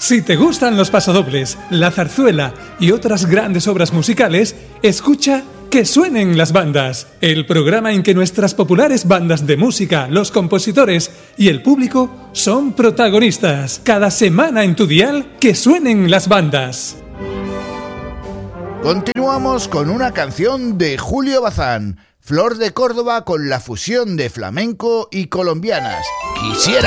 Si te gustan los pasodobles, la zarzuela y otras grandes obras musicales, escucha Que suenen las bandas, el programa en que nuestras populares bandas de música, los compositores y el público son protagonistas. Cada semana en tu dial, Que suenen las bandas. Continuamos con una canción de Julio Bazán, Flor de Córdoba, con la fusión de flamenco y colombianas. Quisiera